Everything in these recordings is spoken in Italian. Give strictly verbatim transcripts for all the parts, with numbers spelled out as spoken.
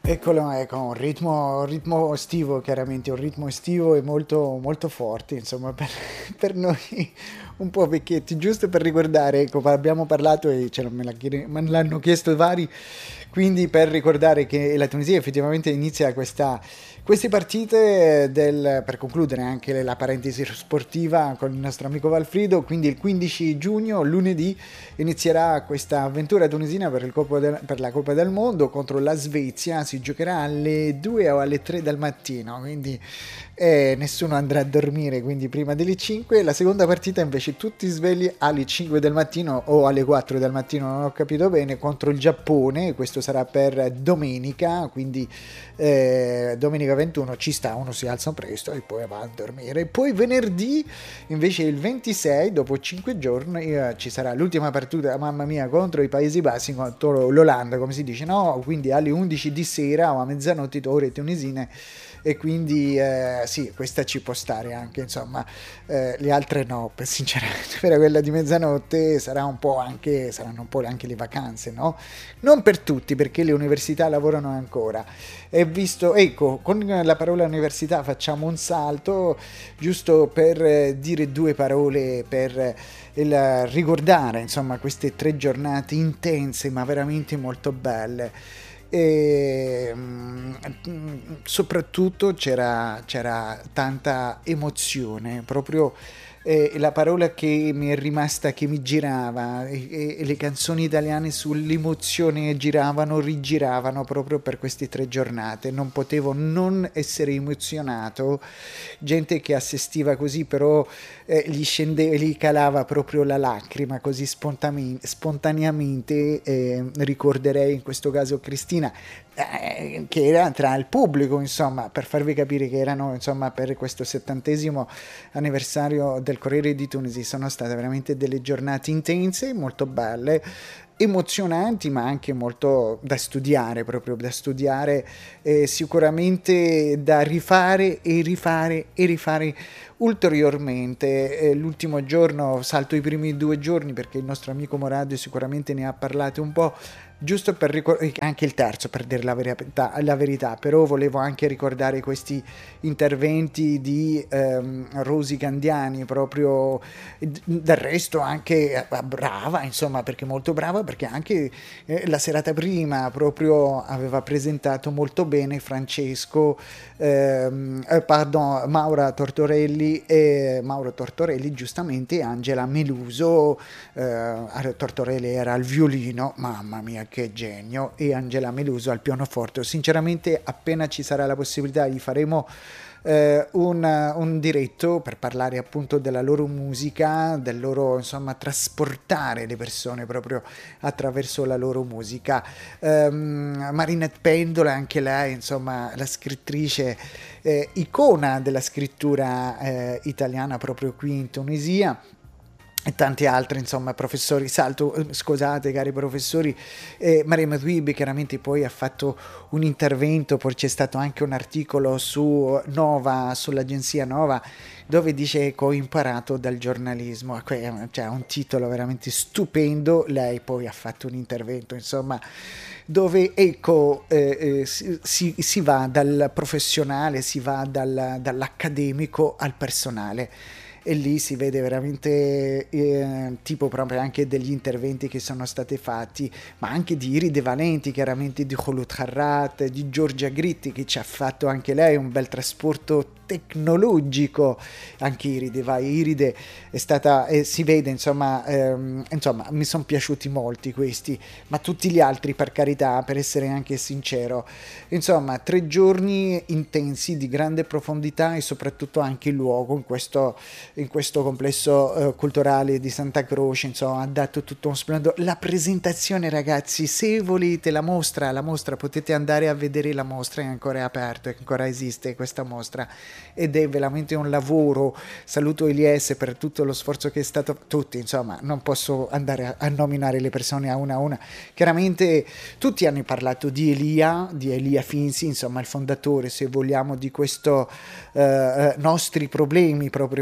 Eccolo, ecco, un ritmo, un ritmo estivo, chiaramente, un ritmo estivo e molto, molto forte, insomma, per, per noi un po' vecchietti, giusto per ricordare, ecco, abbiamo parlato e ce lo- me, la chiede- me l'hanno chiesto vari, quindi per ricordare che la Tunisia effettivamente inizia questa, queste partite del, per concludere anche la parentesi sportiva con il nostro amico Valfrido, quindi il quindici giugno, lunedì, inizierà questa avventura tunisina per, il Coppa del- per la Coppa del Mondo contro la Svezia. Si giocherà alle due o alle tre del mattino, quindi eh, nessuno andrà a dormire, quindi prima delle cinque. La seconda partita invece tutti svegli alle cinque del mattino o alle quattro del mattino, non ho capito bene, contro il Giappone. Questo sarà per domenica, quindi eh, domenica ventuno ci sta, uno si alza presto e poi va a dormire. Poi venerdì invece il ventisei, dopo cinque giorni, eh, ci sarà l'ultima partita, mamma mia, contro i Paesi Bassi, contro l'Olanda, come si dice, no? Quindi alle undici di sera o a mezzanotte ore tunisine. E quindi eh, sì, questa ci può stare anche, insomma, eh, le altre no, per sinceramente, per quella di mezzanotte sarà un po' anche, saranno un po' anche le vacanze, no? Non per tutti, perché le università lavorano ancora. E visto, ecco, con la parola università facciamo un salto, giusto per eh, dire due parole per eh, il, ricordare, insomma, queste tre giornate intense, ma veramente molto belle. E mm, soprattutto c'era, c'era tanta emozione, proprio eh, la parola che mi è rimasta, che mi girava, e, e le canzoni italiane sull'emozione giravano, rigiravano proprio per queste tre giornate. Non potevo non essere emozionato. Gente che assistiva così, però eh, gli scendeva, gli calava proprio la lacrima così spontane- spontaneamente. Eh, ricorderei in questo caso Cristina, eh, che era tra il pubblico, insomma, per farvi capire che erano, insomma, per questo settantesimo anniversario del Corriere di Tunisi. Sono state veramente delle giornate intense, molto belle, emozionanti, ma anche molto da studiare, proprio da studiare, eh, sicuramente da rifare e rifare e rifare ulteriormente. Eh, l'ultimo giorno, salto i primi due giorni perché il nostro amico Morad sicuramente ne ha parlato un po', giusto per ricordare anche il terzo, per dire la verità, la verità, però volevo anche ricordare questi interventi di ehm, Rosy Candiani, proprio del resto anche eh, brava, insomma, perché molto brava, perché anche eh, la serata prima proprio aveva presentato molto bene Francesco, ehm, eh, pardon, Maura Tortorelli e Mauro Tortorelli, giustamente, e Angela Meluso. eh, Tortorelli era al violino, mamma mia che genio, e Angela Meluso al pianoforte. Sinceramente, appena ci sarà la possibilità, gli faremo eh, un, un diretto per parlare appunto della loro musica, del loro, insomma, trasportare le persone proprio attraverso la loro musica. Um, Marinette Pendola, anche lei, insomma, la scrittrice, eh, icona della scrittura eh, italiana proprio qui in Tunisia, e tanti altri, insomma, professori. Salto, eh, scusate cari professori, eh, Maria Matwibi chiaramente poi ha fatto un intervento, poi c'è stato anche un articolo su Nova, sull'agenzia Nova, dove dice che ho imparato dal giornalismo, cioè un titolo veramente stupendo. Lei poi ha fatto un intervento, insomma, dove ecco, eh, eh, si, si, si va dal professionale, si va dal, dall'accademico al personale, e lì si vede veramente eh, tipo proprio anche degli interventi che sono stati fatti, ma anche di Iride Valenti, chiaramente di Khouloud Kharrat, di Giorgia Gritti, che ci ha fatto anche lei un bel trasporto tecnologico. Anche Iride, vai, Iride è stata, eh, si vede, insomma, ehm, insomma, mi sono piaciuti molti questi, ma tutti gli altri, per carità, per essere anche sincero, insomma, tre giorni intensi di grande profondità, e soprattutto anche il luogo in questo, in questo complesso eh, culturale di Santa Croce, insomma, ha dato tutto un splendore. La presentazione, ragazzi, se volete la mostra, la mostra potete andare a vedere, la mostra è ancora aperta, ancora esiste questa mostra, ed è veramente un lavoro. Saluto Elias per tutto lo sforzo che è stato, tutti, insomma, non posso andare a, a nominare le persone a una a una. Chiaramente tutti hanno parlato di Elia, di Elia Finzi, insomma il fondatore, se vogliamo, di questo eh, nostri problemi, proprio questo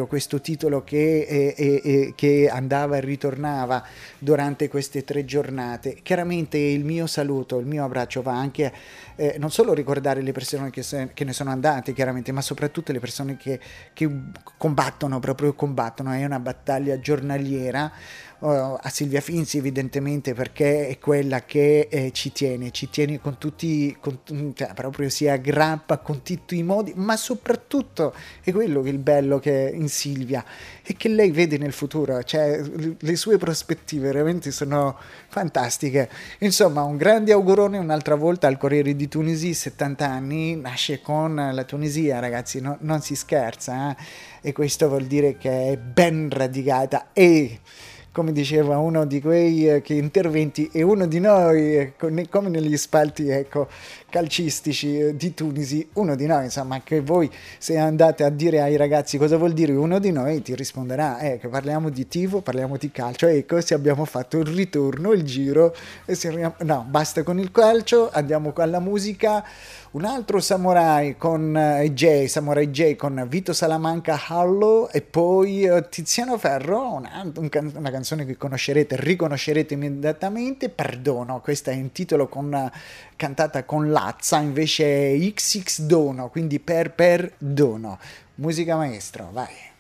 sottotitolo che, eh, eh, eh, che andava e ritornava durante queste tre giornate. Chiaramente il mio saluto, il mio abbraccio va anche eh, non solo ricordare le persone che, se, che ne sono andate, chiaramente, ma soprattutto le persone che, che combattono, proprio combattono. È una battaglia giornaliera. Uh, a Silvia Finzi evidentemente, perché è quella che eh, ci tiene, ci tiene con tutti, con, cioè, proprio si aggrappa con tutti i modi, ma soprattutto è quello che è il bello che in Silvia è che lei vede nel futuro, cioè le sue prospettive veramente sono fantastiche. Insomma, un grande augurone un'altra volta al Corriere di Tunisi, settanta anni, nasce con la Tunisia, ragazzi, no, non si scherza, eh? E questo vuol dire che è ben radicata e, come diceva uno di quei eh, che interventi, è uno di noi, eh, come negli spalti, ecco, calcistici eh, di Tunisi, uno di noi, insomma, che voi se andate a dire ai ragazzi cosa vuol dire uno di noi, ti risponderà, eh, che parliamo di tifo, parliamo di calcio, ecco, se abbiamo fatto il ritorno, il giro, e se... no, basta con il calcio, andiamo alla musica. Un altro Samurai con eh, J, Samurai J con Vito Salamanca, Hallo, e poi eh, Tiziano Ferro, una, un can- una canzone che conoscerete, riconoscerete immediatamente, Perdono, questa è in titolo con, uh, cantata con Lazza, invece X X Dono, quindi per perdono. Musica maestro, vai.